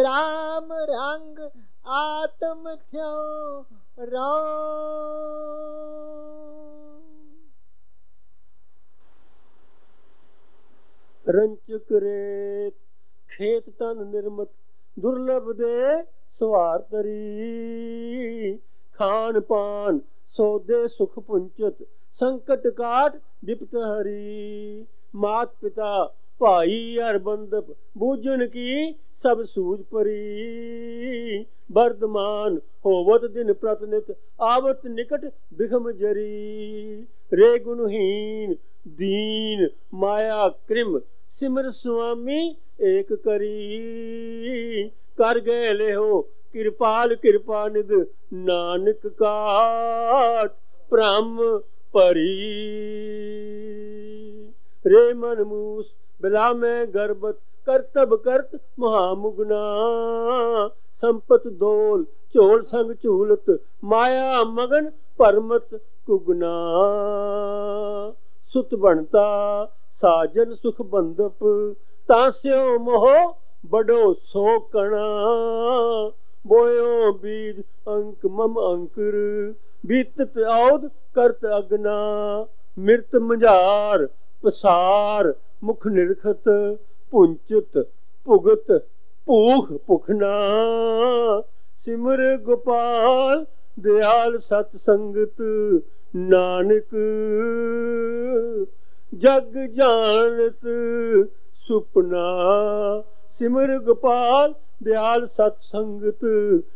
राम रंग आत्म थ्यो राम। रंचक रेत खेत तन निर्मत दुर्लभ दे सवार तरी। खान पान सौदे सुख पुंचत संकट काट विपत हरी। मात पिता भाई हर बंदप बूझन की सब सूझ परी। वर्धमान होवत दिन प्रतिनित आवत निकट बिखम जरी। रे गुणहीन दीन माया कृम सिमर स्वामी एक करी। कर गए ले हो कृपाल कृपा निध नानक काट ब्रह्म परी। रे मन मूस बिला में गर्भत करतब करत महामुगना। संपत दोल झोल संग झूलत माया मगन परमत कुगना। सुत बनता साजन सुख बंदप तास्यो मोह बड़ो सो कणा। बोयो बीज अंक मम अंकुर बीतत औद करत अगना। मृत मझार पसार मुख निरखत पुंचत भुगत भूख भुखना। सिमर गोपाल दयाल सत संगत नानक जग जानत सुपना। सिमर गोपाल दयाल सत संगत